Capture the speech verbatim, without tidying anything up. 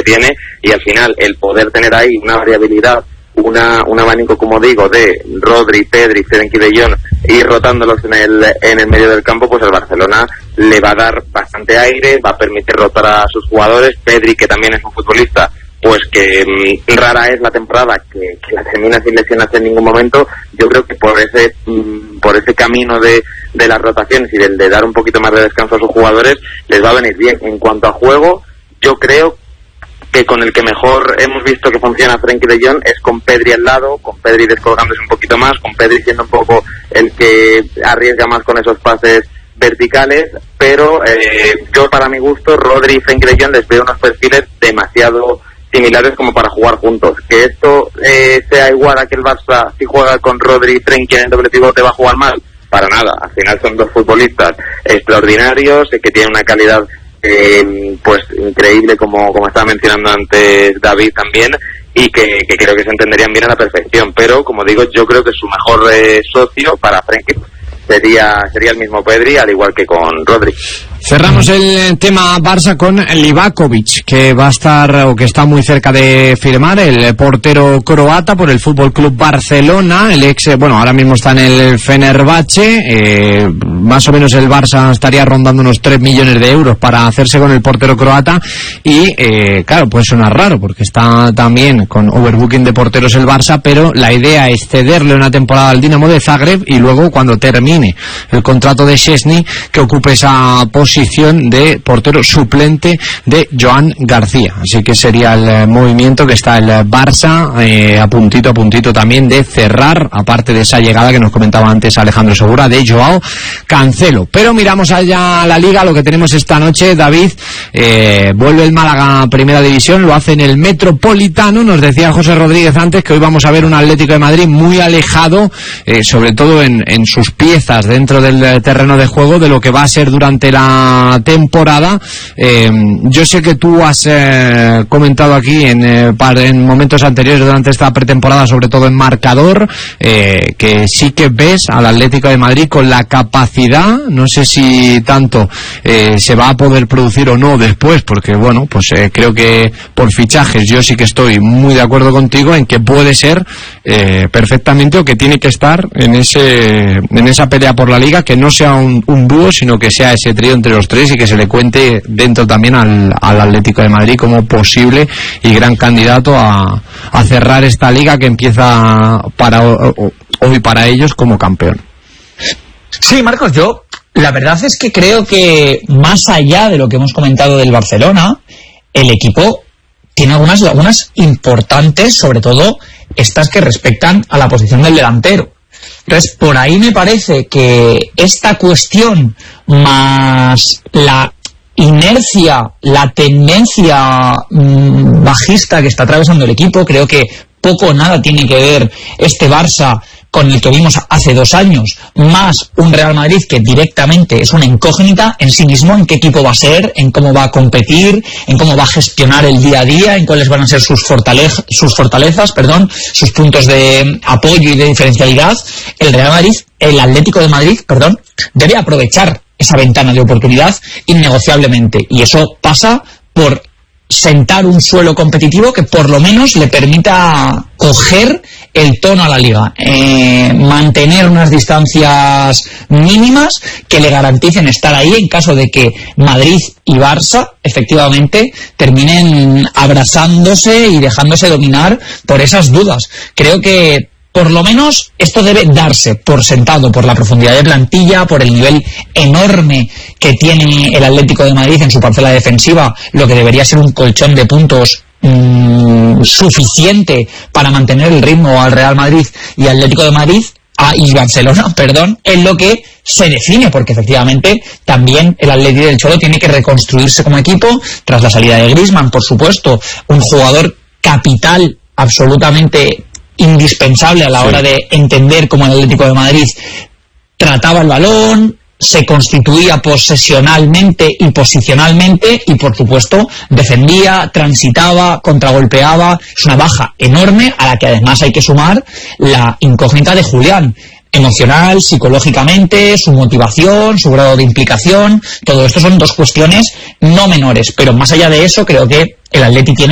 tiene, y al final el poder tener ahí una variabilidad, una un abanico, como digo, de Rodri, Pedri, Frenkie de Jong, y rotándolos en el en el medio del campo, pues el Barcelona le va a dar bastante aire, va a permitir rotar a sus jugadores. Pedri, que también es un futbolista pues que mmm, rara es la temporada que, que la termina sin lesionarse en ningún momento. Yo creo que por ese mmm, por ese camino de, de las rotaciones y del de dar un poquito más de descanso a sus jugadores, les va a venir bien. En cuanto a juego, yo creo que con el que mejor hemos visto que funciona Frenkie de Jong es con Pedri al lado, con Pedri descolgándose un poquito más, con Pedri siendo un poco el que arriesga más con esos pases verticales, pero eh, yo, para mi gusto, Rodri y Frenkie de Jong les veo unos perfiles demasiado similares como para jugar juntos. Que esto eh, sea igual a que el Barça, si juega con Rodri y Frenkie en el doble pivote, va a jugar mal, para nada. Al final son dos futbolistas extraordinarios, que tienen una calidad eh, pues increíble, como, como estaba mencionando antes David también, y que, que creo que se entenderían bien a la perfección. Pero, como digo, yo creo que su mejor eh, socio para Frenkie sería sería el mismo Pedri, al igual que con Rodri. Cerramos el tema Barça con Livakovic, que va a estar, o que está muy cerca de firmar, el portero croata por el Fútbol Club Barcelona. El ex, bueno, ahora mismo está en el Fenerbahce. Eh, más o menos el Barça estaría rondando unos tres millones de euros para hacerse con el portero croata. Y, eh, claro, puede sonar raro, porque está también con overbooking de porteros el Barça, pero la idea es cederle una temporada al Dinamo de Zagreb y luego, cuando termine el contrato de Szczęsny, que ocupe esa posición de portero suplente de Joan García. Así que sería el eh, movimiento que está el Barça eh, a puntito a puntito también de cerrar, aparte de esa llegada que nos comentaba antes Alejandro Segura de Joao Cancelo. Pero miramos allá a la Liga, lo que tenemos esta noche. David, eh, vuelve el Málaga a Primera División, lo hace en el Metropolitano. Nos decía José Rodríguez antes que hoy vamos a ver un Atlético de Madrid muy alejado, eh, sobre todo en, en sus piezas dentro del terreno de juego, de lo que va a ser durante la temporada. Eh, yo sé que tú has eh, comentado aquí en, eh, en momentos anteriores durante esta pretemporada, sobre todo en marcador, eh, que sí que ves al Atlético de Madrid con la capacidad, no sé si tanto eh, se va a poder producir o no después, porque bueno, pues eh, creo que por fichajes yo sí que estoy muy de acuerdo contigo en que puede ser eh, perfectamente, o que tiene que estar en ese en esa pelea por la Liga, que no sea un, un dúo, sino que sea ese trío entre los tres, y que se le cuente dentro también al, al Atlético de Madrid como posible y gran candidato a, a cerrar esta liga que empieza para hoy para ellos como campeón. Sí, Marcos, yo la verdad es que creo que más allá de lo que hemos comentado del Barcelona, el equipo tiene algunas lagunas importantes, sobre todo estas que respectan a la posición del delantero. Entonces, por ahí me parece que esta cuestión, más la inercia, la tendencia mmm, bajista que está atravesando el equipo, creo que poco o nada tiene que ver este Barça con el que vimos hace dos años, más un Real Madrid que directamente es una incógnita en sí mismo, en qué equipo va a ser, en cómo va a competir, en cómo va a gestionar el día a día, en cuáles van a ser sus fortalezas, sus fortalezas, perdón, sus puntos de apoyo y de diferencialidad. El Real Madrid, el Atlético de Madrid, perdón, debe aprovechar esa ventana de oportunidad innegociablemente, y eso pasa por sentar un suelo competitivo que por lo menos le permita coger el tono a la liga, eh, mantener unas distancias mínimas que le garanticen estar ahí en caso de que Madrid y Barça efectivamente terminen abrazándose y dejándose dominar por esas dudas. Creo que por lo menos esto debe darse por sentado, por la profundidad de plantilla, por el nivel enorme que tiene el Atlético de Madrid en su parcela defensiva, lo que debería ser un colchón de puntos mmm, suficiente para mantener el ritmo al Real Madrid y Atlético de Madrid, ah, y Barcelona, perdón, en lo que se define, porque efectivamente también el Atlético del Cholo tiene que reconstruirse como equipo tras la salida de Griezmann, por supuesto, un jugador capital absolutamente indispensable a la sí. hora de entender cómo el Atlético de Madrid trataba el balón, se constituía posesionalmente y posicionalmente, y por supuesto defendía, transitaba, contragolpeaba. Es una baja enorme a la que además hay que sumar la incógnita de Julián, emocional, psicológicamente, su motivación, su grado de implicación. Todo esto son dos cuestiones no menores, pero más allá de eso creo que el Atleti tiene